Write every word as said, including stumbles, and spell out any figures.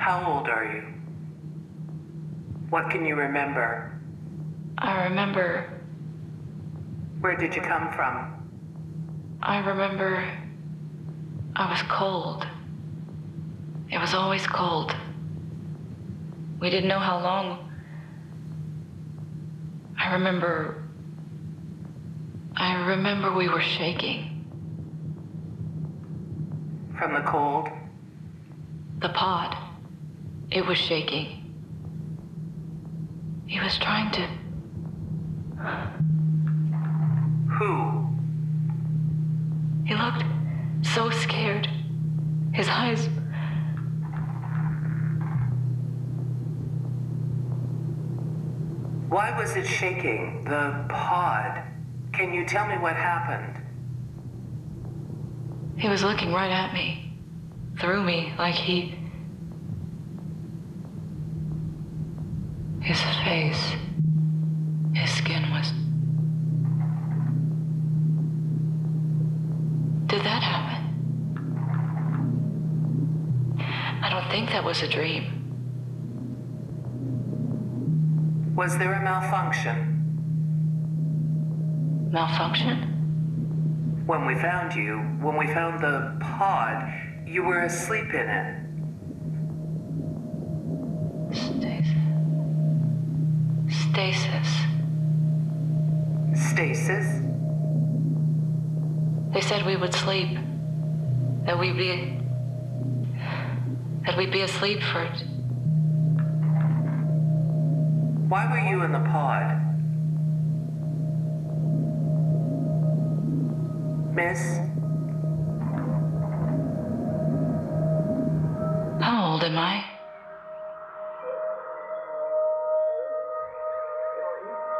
How old are you? What can you remember? I remember... Where did you come from? I remember... I was cold. It was always cold. We didn't know how long. I remember... I remember we were shaking. From the cold? The pod. It was shaking. He was trying to... Who? He looked so scared. His eyes... Why was it shaking? The pod. Can you tell me what happened? He was looking right at me. Through me, like he... His face... His skin was... Did that happen? I don't think that was a dream. Was there a malfunction? Malfunction? When we found you, when we found the pod, you were asleep in it. Stasis. Stasis. Stasis? They said we would sleep. That we'd be... That we'd be asleep for... Why were you in the pod? Miss? How old am I?